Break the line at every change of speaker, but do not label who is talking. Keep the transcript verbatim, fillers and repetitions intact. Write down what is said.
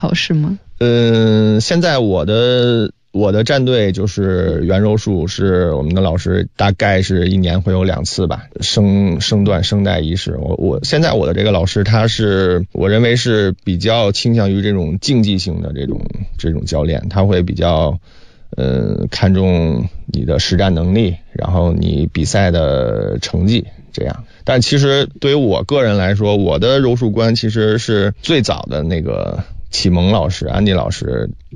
考试吗？
嗯，现在我的我的战队就是原柔术，是我们的老师大概是一年会有两次吧，升升段升带仪式。我我现在我的这个老师他是我认为是比较倾向于这种竞技性的这种这种教练，他会比较呃看重你的实战能力，然后你比赛的成绩这样。但其实对于我个人来说，我的柔术观其实是最早的那个启蒙老师安迪老师